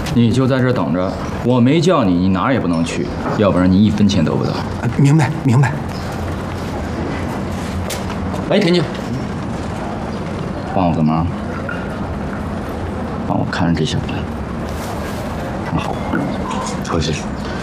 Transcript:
你就在这儿等着，我没叫你，你哪儿也不能去，要不然你1分钱得不到。 明白明白。 来，田静，帮我个忙，帮我看着这小子，看好。 多谢。